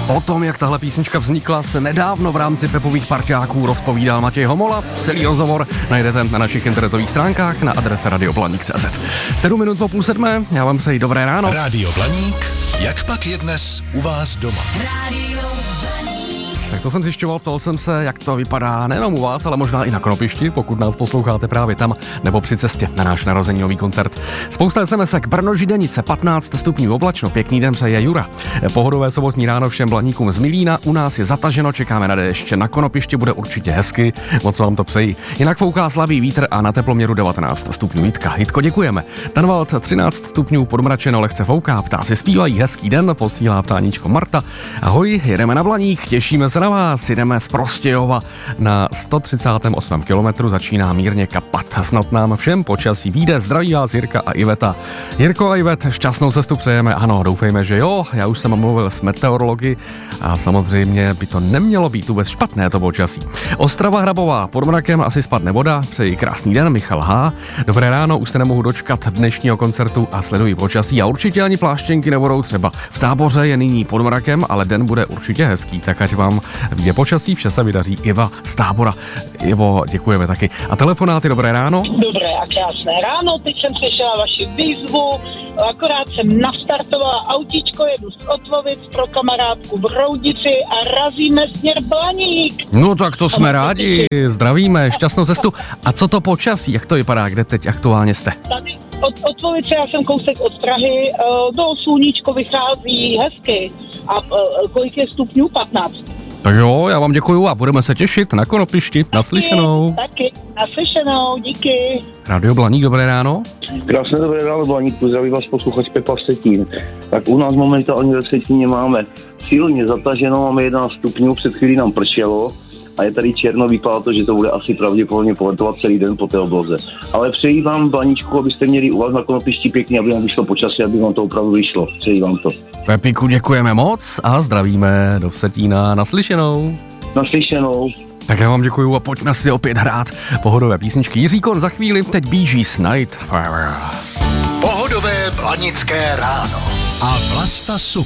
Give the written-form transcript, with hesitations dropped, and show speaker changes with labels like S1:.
S1: O tom, jak tahle písnička vznikla, se nedávno v rámci Pepových parťáků rozpovídal Matěj Homola. Celý rozhovor najdete na našich internetových stránkách na adrese radioblaník.cz. 7 minut po 6:30, já vám přeji dobré ráno.
S2: Rádio Blaník, jak pak je dnes u vás doma? Radio Blaník.
S1: Tak to jsem zjišťoval, ptal jsem se, jak to vypadá nejenom u vás, ale možná i na Konopišti, pokud nás posloucháte právě tam, nebo při cestě na náš narozeninový koncert. Spousta SMS-ek, Brno Židenice, 15 stupňů oblačno, pěkný den přeje Jura. Pohodové sobotní ráno všem Blaníkům z Milína, u nás je zataženo, čekáme na déšť, na Konopišti bude určitě hezky, moc vám to přeji. Jinak fouká slabý vítr a na teploměru 19 stupňů Jitka. Jitko, děkujeme. Tanvald 13 stupňů, podmračeno, lehce fouká, ptáci zpívají, hezký den, posílá ptáníčko Marta. Ahoj, jedeme na Blaník, těšíme se na vás, jdeme z Prostějova na 138. kilometru, začíná mírně kapat. Snad nám všem počasí vyjde, zdraví vás Jirka a Iveta. Jirko a Ivet, šťastnou cestu přejeme, ano, doufejme, že jo, já už jsem mluvil s meteorology a samozřejmě by to nemělo být vůbec špatné to počasí. Ostrava Hrabová, pod mrakem asi spadne voda, přeji krásný den, Michal H. Dobré ráno, už se nemohu dočkat dnešního koncertu a sleduji počasí a určitě ani pláštěnky nebudou třeba. V Táboře je nyní pod mrakem, ale den bude určitě hezký, tak ať vám vyjde počasí, vše se vydaří. Iva z Tábora. Ivo, děkujeme taky. A telefonáty, dobré ráno.
S3: Dobré a krásné ráno, teď jsem slyšela vaši výzvu, akorát jsem nastartovala autíčko, jedu z Otvovic pro kamarádku v Roudici a razíme směr Blaník.
S1: No tak to jsme rádi, zdravíme, šťastnou cestu. A co to počasí, jak to vypadá, kde teď aktuálně jste?
S3: Tady od Otvovice, já jsem kousek od Prahy, do sluníčko vychází hezky a kolik je stupňů? 15.
S1: Tak jo, já vám děkuju a budeme se těšit na Konopišti. Naslyšenou.
S3: Taky, naslyšenou, díky.
S1: Radio Blaník, dobré ráno.
S4: Krásné dobré ráno, Blaník, pozdraví vás posluchač Pepa Vsetín. Tak u nás momentálně ve Vsetíně máme silně zataženo, máme 11 stupňů, před chvílí nám pršelo a je tady černo, vypadá to, že to bude asi pravděpodobně poletovat celý den po té obloze. Ale přeji vám, Blaníčku, abyste měli u vás na Konopišti pěkně, aby vám vyšlo počasí, aby vám to opravdu vyšlo. Přeji vám to.
S1: Pepiku, děkujeme moc a zdravíme do Vsetína. Naslyšenou.
S4: Naslyšenou.
S1: Tak já vám děkuju a pojďme si opět hrát pohodové písničky. Jiří Kon za chvíli, teď Bee Gees Night.
S2: Pohodové blanické ráno. A Vlasta Suk.